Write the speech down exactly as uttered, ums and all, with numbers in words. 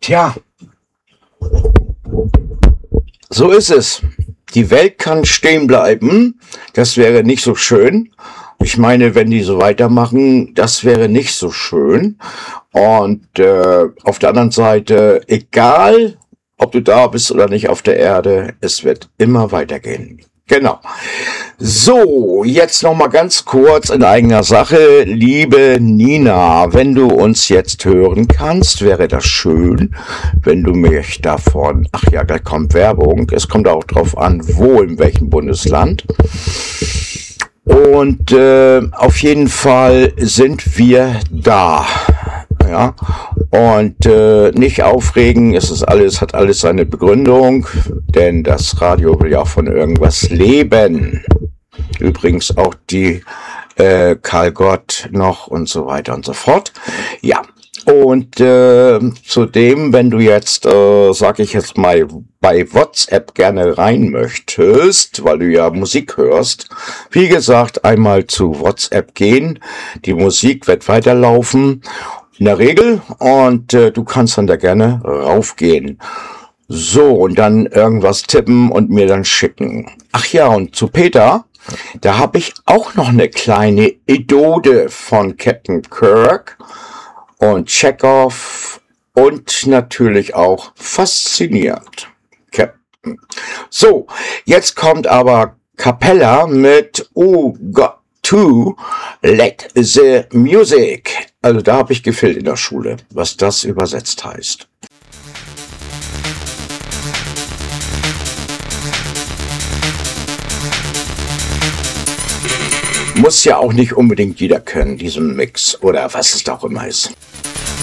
Tja, so ist es. Die Welt kann stehen bleiben. Das wäre nicht so schön. Ich meine, wenn die so weitermachen, das wäre nicht so schön. Und äh, auf der anderen Seite, egal, ob du da bist oder nicht auf der Erde, es wird immer weitergehen. Genau. So, jetzt noch mal ganz kurz in eigener Sache. Liebe Nina, wenn du uns jetzt hören kannst, wäre das schön, wenn du mich davon, ach ja, gleich kommt Werbung, es kommt auch drauf an, wo, in welchem Bundesland. Und äh, auf jeden Fall sind wir da. Ja, und äh, nicht aufregen, es ist alles, hat alles seine Begründung, denn das Radio will ja auch von irgendwas leben. Übrigens auch die äh, Karl Gott noch und so weiter und so fort. Ja, und äh, zudem, wenn du jetzt, äh, sag ich jetzt mal, bei WhatsApp gerne rein möchtest, weil du ja Musik hörst, wie gesagt, einmal zu WhatsApp gehen, die Musik wird weiterlaufen. In der Regel, und äh, du kannst dann da gerne raufgehen. So, und dann irgendwas tippen und mir dann schicken. Ach ja, und zu Peter, da habe ich auch noch eine kleine Idode von Captain Kirk und Chekhov und natürlich auch fasziniert. Captain. So, jetzt kommt aber Capella mit Oh Gott. To let the music. Also da habe ich gefehlt in der Schule, was das übersetzt heißt. Muss ja auch nicht unbedingt jeder können, diesen Mix oder was es auch immer ist.